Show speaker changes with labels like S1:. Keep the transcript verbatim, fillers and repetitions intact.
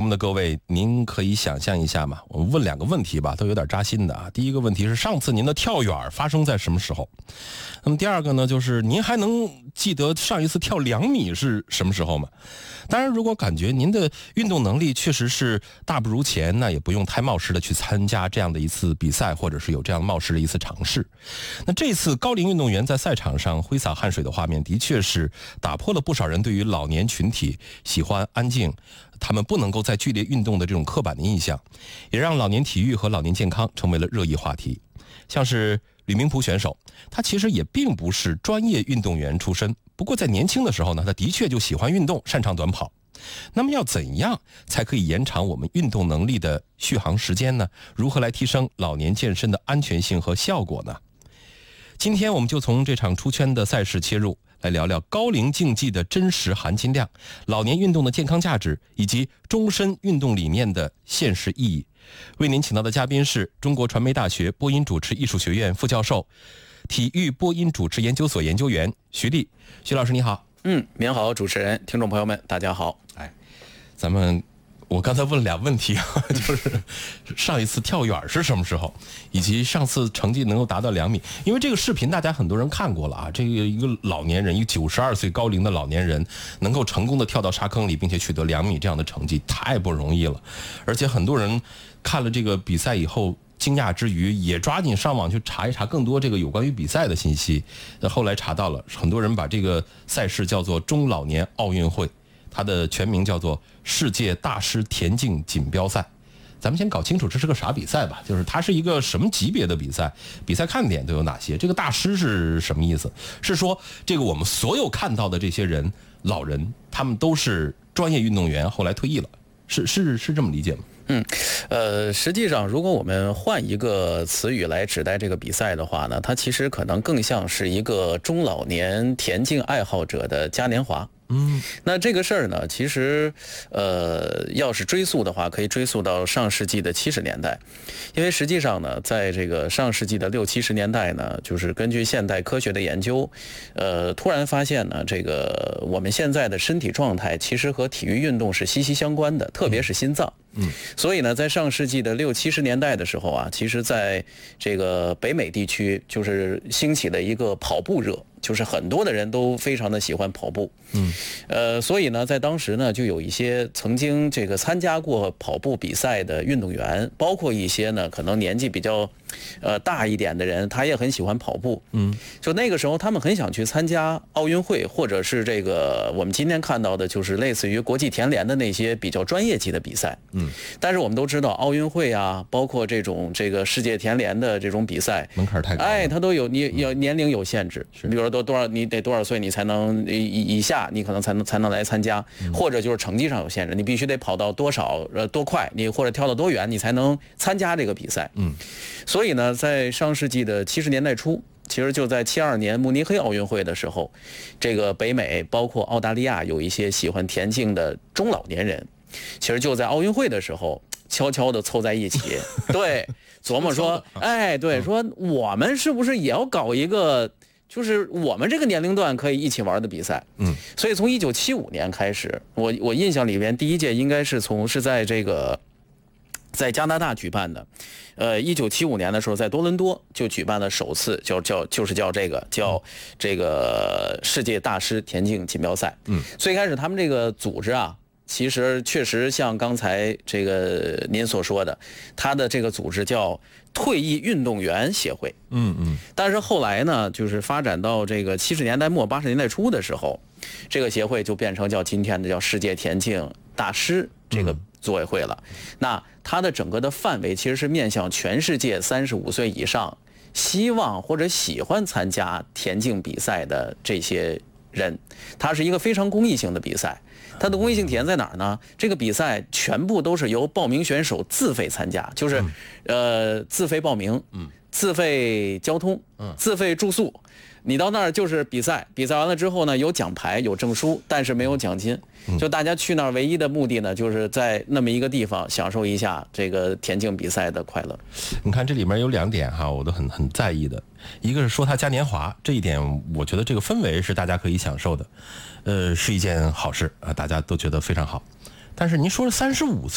S1: 的各位，您可以想象一下嘛，我们问两个问题吧，都有点扎心的啊。第一个问题是上次您的跳远发生在什么时候？那么第二个呢，就是您还能记得上一次跳两米是什么时候吗？当然，如果感觉您的运动能力确实是大不如前，那也不用太冒失的去参加这样的一次比赛，或者是有这样冒失的一次尝试。那这次高龄运动员在赛场上挥洒汗水的画面，的确是打破了不少人对于老年群体喜欢安静，他们不能够在剧烈运动的这种刻板的印象，也让老年体育和老年健康成为了热议话题。像是吕明璞选手，他其实也并不是专业运动员出身，不过在年轻的时候呢，他的确就喜欢运动，擅长短跑。那么要怎样才可以延长我们运动能力的续航时间呢？如何来提升老年健身的安全性和效果呢？今天我们就从这场出圈的赛事切入，来聊聊高龄竞技的真实含金量、老年运动的健康价值以及终身运动理念的现实意义。为您请到的嘉宾是中国传媒大学播音主持艺术学院副教授、体育播音主持研究所研究员徐丽。徐老师你好。
S2: 嗯，您好，主持人，听众朋友们，大家好。
S1: 哎，咱们我刚才问了俩问题啊，就是上一次跳远是什么时候，以及上次成绩能够达到两米。因为这个视频大家很多人看过了啊，这个一个老年人，一个九十二岁高龄的老年人，能够成功的跳到沙坑里，并且取得两米这样的成绩，太不容易了。而且很多人看了这个比赛以后，惊讶之余也抓紧上网去查一查更多这个有关于比赛的信息。后来查到了，很多人把这个赛事叫做中老年奥运会，它的全名叫做世界大师田径锦标赛。咱们先搞清楚这是个啥比赛吧，就是它是一个什么级别的比赛，比赛看点都有哪些，这个大师是什么意思？是说这个我们所有看到的这些人，老人，他们都是专业运动员，后来退役了，是是是这么理解吗？
S2: 嗯，呃，实际上，如果我们换一个词语来指代这个比赛的话呢，它其实可能更像是一个中老年田径爱好者的嘉年华。
S1: 嗯，
S2: 那这个事儿呢，其实，呃，要是追溯的话，可以追溯到上世纪的七十年代，因为实际上呢，在这个上世纪的六七十年代呢，就是根据现代科学的研究，呃，突然发现呢，这个我们现在的身体状态其实和体育运动是息息相关的，特别是心脏。
S1: 嗯，
S2: 所以呢，在上世纪的六七十年代的时候啊，其实在这个北美地区就是兴起了一个跑步热。就是很多的人都非常的喜欢跑步，
S1: 嗯，
S2: 呃，所以呢，在当时呢，就有一些曾经这个参加过跑步比赛的运动员，包括一些呢可能年纪比较，呃大一点的人，他也很喜欢跑步，
S1: 嗯，
S2: 就那个时候他们很想去参加奥运会，或者是这个我们今天看到的，就是类似于国际田联的那些比较专业级的比赛，
S1: 嗯，
S2: 但是我们都知道奥运会啊，包括这种这个世界田联的这种比赛，
S1: 门槛太高了，
S2: 哎，它都有你有年龄有限制，比如说多多少你得多少岁你才能以以下你可能才能才能来参加，或者就是成绩上有限制，你必须得跑到多少呃多快，你或者跳到多远你才能参加这个比赛。
S1: 嗯，
S2: 所以呢，在上世纪的七十年代初，其实就在七二年慕尼黑奥运会的时候，这个北美包括澳大利亚有一些喜欢田径的中老年人，其实就在奥运会的时候悄悄地凑在一起，对，琢磨说，哎，对，说我们是不是也要搞一个，就是我们这个年龄段可以一起玩的比赛。
S1: 嗯，
S2: 所以从一九七五年开始，我我印象里边第一届应该是从是在这个在加拿大举办的，呃，一九七五年的时候在多伦多就举办了首次叫叫就是叫这个叫这个世界大师田径锦标赛。
S1: 嗯，
S2: 最开始他们这个组织啊。其实确实像刚才这个您所说的，他的这个组织叫退役运动员协会。
S1: 嗯嗯。但
S2: 是后来呢，就是发展到这个七十年代末八十年代初的时候，这个协会就变成叫今天的叫世界田径大师这个组委会了。嗯、那它的整个的范围其实是面向全世界三十五岁以上希望或者喜欢参加田径比赛的这些人，它是一个非常公益性的比赛。它的公益性体现在哪儿呢？这个比赛全部都是由报名选手自费参加，就是，呃，自费报名，嗯，自费交通，嗯，自费住宿。你到那儿就是比赛，比赛完了之后呢，有奖牌有证书，但是没有奖金。就大家去那儿唯一的目的呢，就是在那么一个地方享受一下这个田径比赛的快乐。
S1: 你看这里面有两点哈，我都很很在意的。一个是说它嘉年华，这一点我觉得这个氛围是大家可以享受的，呃，是一件好事啊，大家都觉得非常好。但是您说了三十五岁。